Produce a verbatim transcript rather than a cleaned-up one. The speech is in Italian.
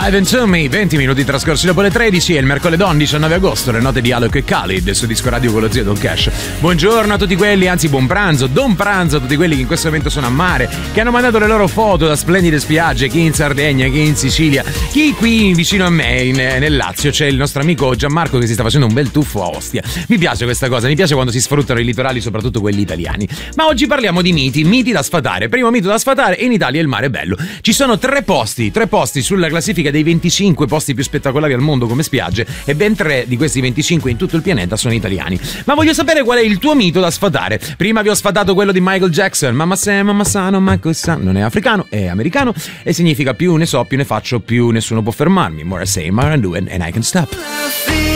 Live and to me, venti minuti trascorsi dopo le tredici, è il mercoledì diciannove agosto, le note di Alok e Khalid su Disco Radio con lo zio Don Cash. Buongiorno a tutti quelli, anzi buon pranzo, don pranzo a tutti quelli che in questo momento sono a mare, che hanno mandato le loro foto da splendide spiagge, chi in Sardegna, chi in Sicilia, chi qui vicino a me in, nel Lazio. C'è il nostro amico Gianmarco che si sta facendo un bel tuffo a Ostia. Mi piace questa cosa, mi piace quando si sfruttano i litorali, soprattutto quelli italiani. Ma oggi parliamo di miti, miti da sfatare. Primo mito da sfatare: in Italia il mare è bello. Ci sono tre posti, tre posti sulla classifica dei venticinque posti più spettacolari al mondo come spiagge, e ben tre di questi venticinque in tutto il pianeta sono italiani. Ma voglio sapere qual è il tuo mito da sfatare. Prima vi ho sfatato quello di Michael Jackson, mamma se, mamma sano, Michael San. Non è africano, è americano e significa più ne so, più ne faccio, più nessuno può fermarmi. More I say, more I'm doing, and I can stop.